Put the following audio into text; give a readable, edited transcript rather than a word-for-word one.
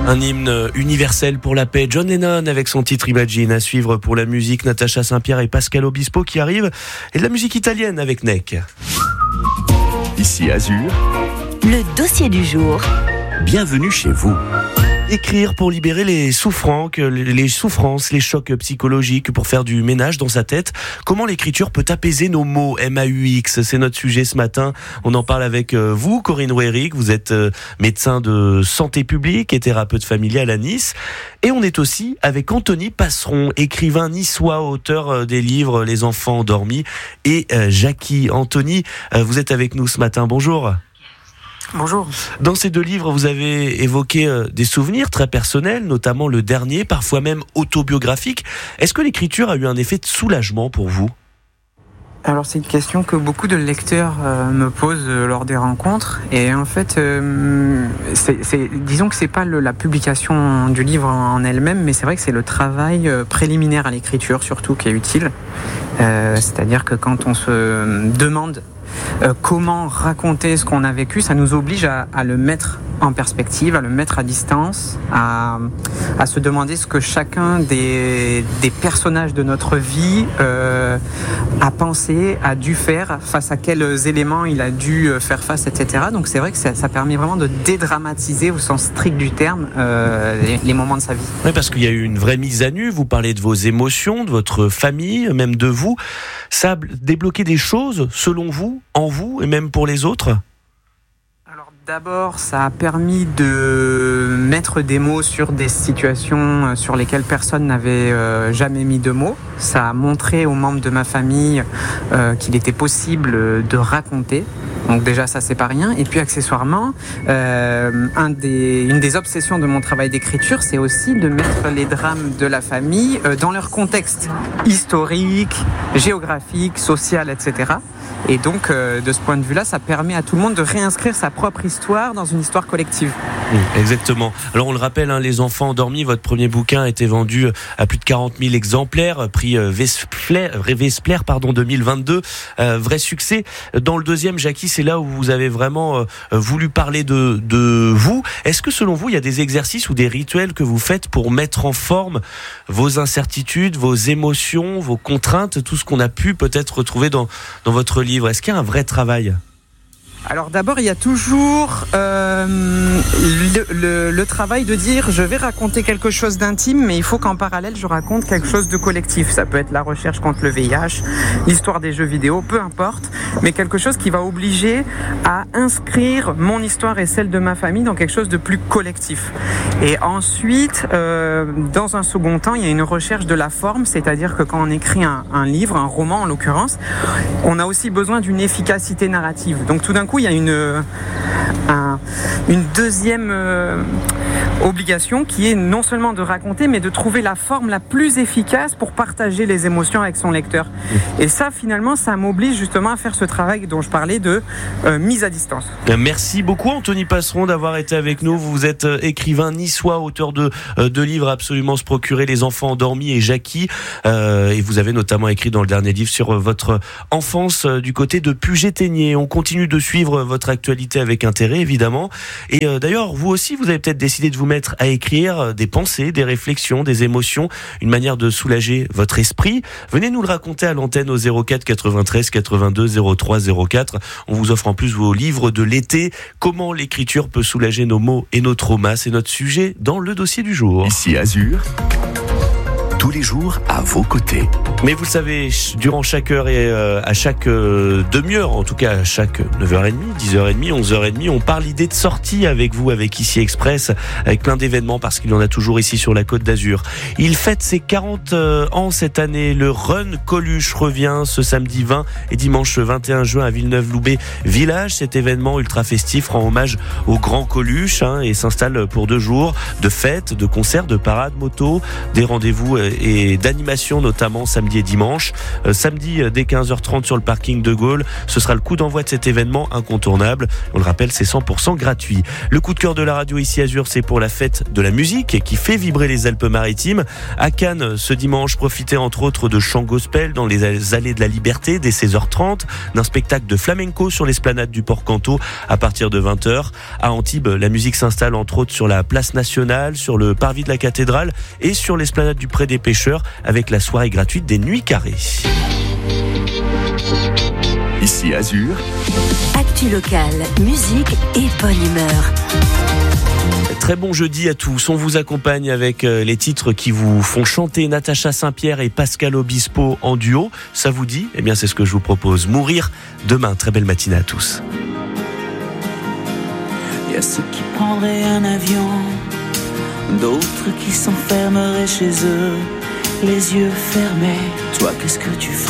Un hymne universel pour la paix. John Lennon avec son titre Imagine. À suivre pour la musique, Natacha Saint-Pierre et Pascal Obispo qui arrivent. Et de la musique italienne avec Neck. Ici Azur. Le dossier du jour. Bienvenue chez vous. Écrire pour libérer les souffrances, les chocs psychologiques, pour faire du ménage dans sa tête. Comment l'écriture peut apaiser nos maux? MAUX, c'est notre sujet ce matin. On en parle avec vous, Corinne Rouéric. Vous êtes médecin de santé publique et thérapeute familial à Nice. Et on est aussi avec Anthony Passeron, écrivain niçois, auteur des livres Les enfants endormis et Jackie. Anthony, vous êtes avec nous ce matin. Bonjour. Bonjour. Dans ces deux livres, vous avez évoqué des souvenirs très personnels, notamment le dernier, parfois même autobiographique. Est-ce que l'écriture a eu un effet de soulagement pour vous ? Alors c'est une question que beaucoup de lecteurs me posent lors des rencontres. Et en fait, disons que c'est pas la publication du livre en elle-même, mais c'est vrai que c'est le travail préliminaire à l'écriture surtout qui est utile. C'est-à-dire que quand on se demande comment raconter ce qu'on a vécu, ça nous oblige à le mettre en perspective, à le mettre à distance, à se demander ce que chacun des personnages de notre vie a pensé, a dû faire, face à quels éléments il a dû faire face, etc. Donc c'est vrai que ça permet vraiment de dédramatiser au sens strict du terme les moments de sa vie. Oui, parce qu'il y a eu une vraie mise à nu, vous parlez de vos émotions, de votre famille, même de vous. Ça a débloqué des choses, selon vous, en vous et même pour les autres ? Alors d'abord, ça a permis de mettre des mots sur des situations sur lesquelles personne n'avait jamais mis de mots. Ça a montré aux membres de ma famille qu'il était possible de raconter. Donc déjà, ça, c'est pas rien. Et puis, accessoirement, une des obsessions de mon travail d'écriture, c'est aussi de mettre les drames de la famille dans leur contexte historique, géographique, social, etc. Et donc, de ce point de vue-là, ça permet à tout le monde de réinscrire sa propre histoire dans une histoire collective. Oui, exactement. Alors, on le rappelle, Les enfants endormis, votre premier bouquin a été vendu à plus de 40 000 exemplaires, prix Vespler 2022. Vrai succès. Dans le deuxième, Jackie, c'est là où vous avez vraiment voulu parler de vous. Est-ce que, selon vous, il y a des exercices ou des rituels que vous faites pour mettre en forme vos incertitudes, vos émotions, vos contraintes, tout ce qu'on a pu peut-être retrouver dans votre livre? Est-ce qu'il y a un vrai travail ? Alors d'abord, il y a toujours le travail de dire je vais raconter quelque chose d'intime, mais il faut qu'en parallèle je raconte quelque chose de collectif. Ça peut être la recherche contre le VIH, l'histoire des jeux vidéo, peu importe, mais quelque chose qui va obliger à inscrire mon histoire et celle de ma famille dans quelque chose de plus collectif. Et ensuite, dans un second temps, il y a une recherche de la forme, c'est-à-dire que quand on écrit un livre, un roman en l'occurrence, on a aussi besoin d'une efficacité narrative. Donc tout d'un coup, il y a une deuxième obligation qui est non seulement de raconter, mais de trouver la forme la plus efficace pour partager les émotions avec son lecteur. Et ça, finalement, ça m'oblige justement à faire ce travail dont je parlais de mise à distance. Merci beaucoup, Anthony Passeron, d'avoir été avec nous. Vous êtes écrivain niçois, auteur de deux livres absolument se procurer, Les enfants endormis et Jackie. Et vous avez notamment écrit dans le dernier livre sur votre enfance du côté de Puget-Théniers. On continue de suivre votre actualité avec intérêt, évidemment. Et d'ailleurs, vous aussi, vous avez peut-être décidé de vous mettre à écrire des pensées, des réflexions, des émotions, une manière de soulager votre esprit. Venez nous le raconter à l'antenne au 04 93 82 03 04. On vous offre en plus vos livres de l'été. Comment l'écriture peut soulager nos maux et nos traumas. C'est notre sujet dans le dossier du jour. Ici Azur. Tous les jours à vos côtés. Mais vous le savez, durant chaque heure et à chaque demi-heure, en tout cas à chaque 9h30, 10h30, 11h30, on parle idée de sortie avec vous, avec Ici Express, avec plein d'événements parce qu'il y en a toujours ici sur la Côte d'Azur. Il fête ses 40 ans cette année. Le Run Coluche revient ce samedi 20 et dimanche 21 juin à Villeneuve-Loubet Village. Cet événement ultra festif rend hommage au grand Coluche et s'installe pour 2 jours de fêtes, de concerts, de parades moto, des rendez-vous et d'animation, notamment samedi et dimanche. Samedi, dès 15h30 sur le parking de Gaulle, ce sera le coup d'envoi de cet événement incontournable. On le rappelle, c'est 100% gratuit. Le coup de cœur de la radio ici Azur, c'est pour la fête de la musique qui fait vibrer les Alpes-Maritimes. À Cannes, ce dimanche, profitez entre autres de chants gospel dans les allées de la Liberté dès 16h30, d'un spectacle de flamenco sur l'esplanade du Port-Canto à partir de 20h. À Antibes, la musique s'installe entre autres sur la place nationale, sur le parvis de la cathédrale et sur l'esplanade du Pré des Pêcheurs avec la soirée gratuite des Nuits Carrées. Ici Azur. Actu locale, musique et bonne humeur. Très bon jeudi à tous. On vous accompagne avec les titres qui vous font chanter Natacha Saint-Pierre et Pascal Obispo en duo. Ça vous dit ? Eh bien, c'est ce que je vous propose. Mourir demain. Très belle matinée à tous. Il y a ceux qui prendraient un avion, d'autres qui s'enfermeraient chez eux, les yeux fermés. Toi, qu'est-ce que tu ferais ?